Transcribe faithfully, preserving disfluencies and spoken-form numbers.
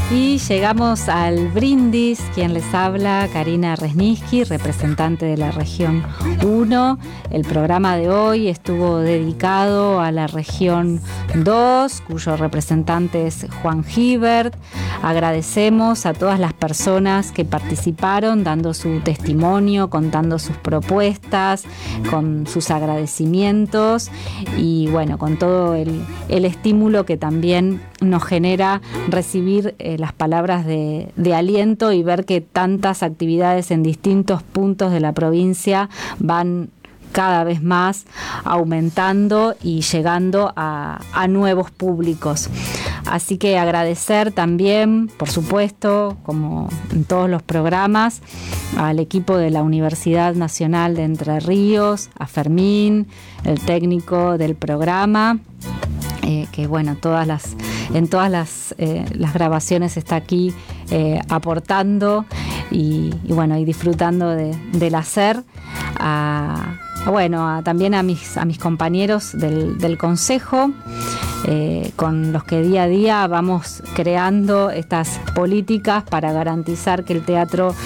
Y llegamos al brindis. Quien les habla, Karina Resniski, representante de la región uno. El programa de hoy estuvo dedicado a la región dos, cuyo representante es Juan Gibert. Agradecemos a todas las personas que participaron, dando su testimonio, contando sus propuestas, con sus agradecimientos y bueno, con todo el, el estímulo que también nos genera recibir eh, las palabras de, de aliento y ver que tantas actividades en distintos puntos de la provincia van cada vez más aumentando y llegando a, a nuevos públicos. Así que agradecer también, por supuesto, como en todos los programas, al equipo de la Universidad Nacional de Entre Ríos, a Fermín, el técnico del programa, eh, que bueno, todas las, en todas las, eh, las grabaciones está aquí eh, aportando y, y bueno, y disfrutando de, del hacer. A, Bueno, a, también a mis, a mis compañeros del, del Consejo, eh, con los que día a día vamos creando estas políticas para garantizar que el teatro